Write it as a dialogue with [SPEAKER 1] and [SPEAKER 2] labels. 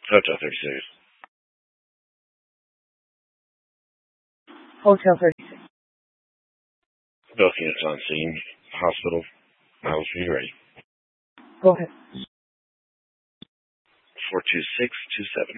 [SPEAKER 1] Hotel 36.
[SPEAKER 2] Hotel 36.
[SPEAKER 1] Both units on scene. Hospital. Miles, are you ready?
[SPEAKER 2] Go ahead.
[SPEAKER 1] 42627.